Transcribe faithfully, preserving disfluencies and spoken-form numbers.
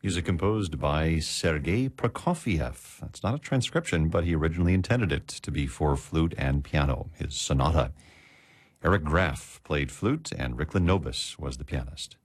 Music composed by Sergei Prokofiev. That's not a transcription, but he originally intended it to be for flute and piano, his sonata. Eric Graff played flute, and Rick Nobis was the pianist.